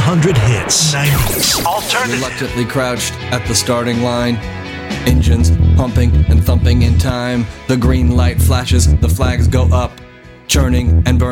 100 hits. 90s. Alternative. Reluctantly crouched at the starting line. Engines pumping and thumping in time. The green light flashes, the flags go up. Churning and burning.